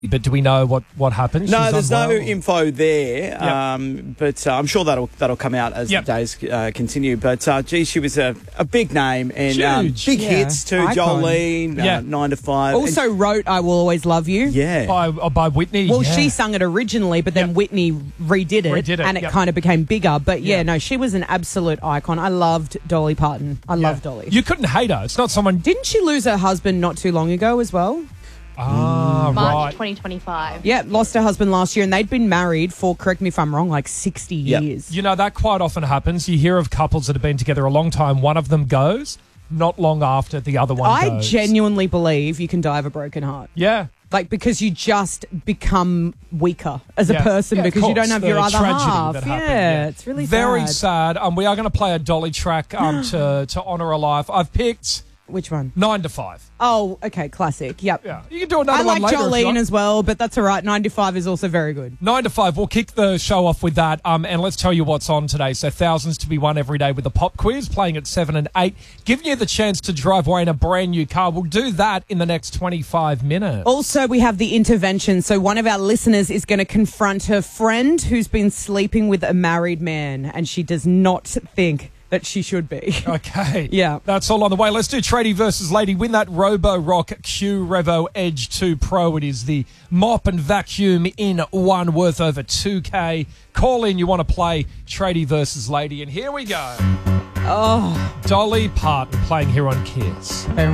but do we know what happens? No, She's there's no unwell? info there, Yep. but I'm sure that'll come out as Yep. the days continue. But, she was a big name and Huge. big Yeah. hits too. Icon. Jolene, Yeah. 9 to 5. Also wrote I Will Always Love You. Yeah. By Whitney. Well, yeah. she sung it originally, but then Yep. Whitney redid it, and it yep. kind of became bigger. But Yeah. no, she was an absolute icon. I loved Dolly Parton. I love Dolly. You couldn't hate her. It's not someone. Didn't she lose her husband not too long ago as well? Right. March 2025. Yeah, lost her husband last year, and they'd been married for, correct me if I'm wrong, like 60 Yep. years. You know, that quite often happens. You hear of couples that have been together a long time. One of them goes, not long after the other one I goes. genuinely believe you can die of a broken heart. Yeah. Like, because you just become weaker as a Yeah. person Yeah, of because you don't course. have The your other tragedy half. that Yeah, happened, it's really Very sad. sad. We are going to play a Dolly track to honour her life. I've picked Which one? 9 to 5. Oh, okay, classic. Yep. Yeah. You can do another I one like later if you Jolene want. as well, but that's all right. 95 is also very good. 9 to 5. We'll kick the show off with that. And let's tell you what's on today. So thousands to be won every day with the pop quiz, playing at 7 and 8, giving you the chance to drive away in a brand new car. We'll do that in the next 25 minutes. Also, we have the intervention. So one of our listeners is going to confront her friend who's been sleeping with a married man, and she does not think that she should be. Okay. Yeah. That's all on the way. Let's do Tradie versus Lady. Win that Robo-Rock Q Revo Edge 2 Pro. It is the mop and vacuum in one worth over 2K. Call in. You want to play Tradie versus Lady. And here we go. Oh. Dolly Parton playing here on Kiss.